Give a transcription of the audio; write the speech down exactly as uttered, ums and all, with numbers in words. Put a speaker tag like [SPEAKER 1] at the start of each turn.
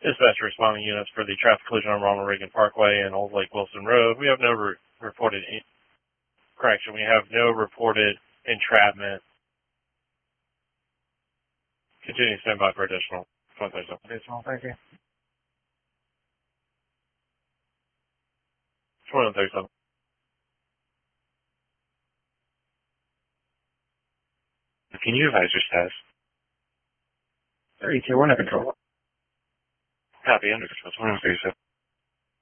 [SPEAKER 1] Dispatch responding units for the traffic collision on Ronald Reagan Parkway and Old Lake Wilson Road. We have no re- reported in- correction. We have no reported entrapment. Continue to stand by for additional.
[SPEAKER 2] Additional, thank you.
[SPEAKER 1] twenty-one thirty-seven.
[SPEAKER 3] Can you advise your status?
[SPEAKER 2] thirty-two, we're under control.
[SPEAKER 3] Copy, under control. twenty-one thirty-seven.